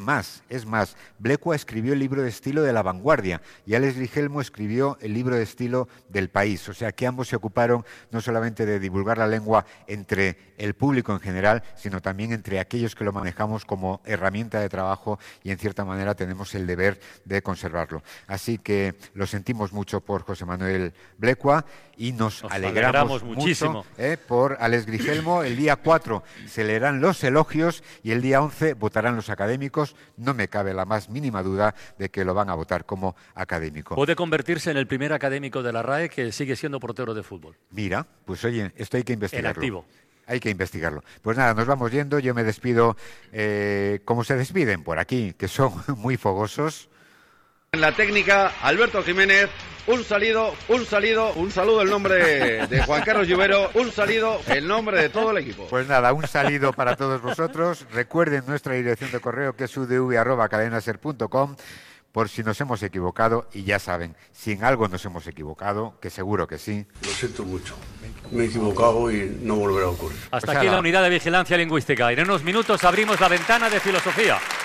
más, Blecua escribió el libro de estilo de La Vanguardia y Alex Grigelmo escribió el libro de estilo del País. O sea que ambos se ocuparon no solamente de divulgar la lengua entre el público en general, sino también entre aquellos que lo manejamos como herramienta de trabajo y en cierta manera tenemos el deber de conservarlo. Así que lo sentimos mucho por José Manuel Blecua y nos alegramos muchísimo por Alex Grigelmo. El día 4 se leerán los elogios y el día 11 votarán los académicos. No me cabe la más mínima duda de que lo van a votar como académico. Puede convertirse en el primer académico de la RAE que sigue siendo portero de fútbol. Mira, pues oye, esto hay que investigarlo. En activo. Hay que investigarlo. Pues nada, nos vamos yendo. Yo me despido como se despiden por aquí, que son muy fogosos. En la técnica, Alberto Jiménez, un saludo en nombre de Juan Carlos Lluvero, un saludo en nombre de todo el equipo. Pues nada, un saludo para todos vosotros. Recuerden nuestra dirección de correo que es udv@cadenaser.com por si nos hemos equivocado y ya saben, si en algo nos hemos equivocado, que seguro que sí. Lo siento mucho, me he equivocado y no volverá a ocurrir. Hasta aquí la unidad de vigilancia lingüística. En unos minutos abrimos la ventana de filosofía.